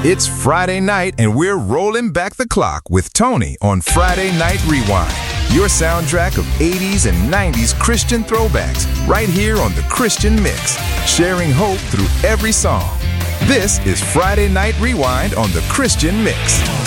It's Friday night, and we're rolling back the clock with Tony on Friday Night Rewind, your soundtrack of 80s and 90s Christian throwbacks, right here on the Christian Mix, sharing hope through every song. This is Friday Night Rewind on the Christian Mix.